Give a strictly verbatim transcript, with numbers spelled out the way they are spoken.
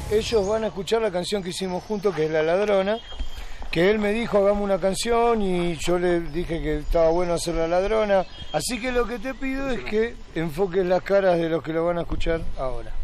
ellos van a escuchar la canción que hicimos juntos, que es La Ladrona, que él me dijo hagamos una canción y yo le dije que estaba bueno hacer La Ladrona. Así que lo que te pido es que enfoques las caras de los que lo van a escuchar ahora.